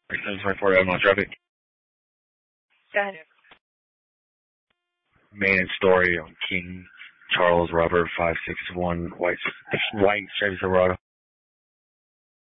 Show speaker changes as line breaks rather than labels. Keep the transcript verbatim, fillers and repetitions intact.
seven twenty-four Avalon traffic.
Go ahead.
Main and story on King Charles Robert five six one white white Chevy Silverado.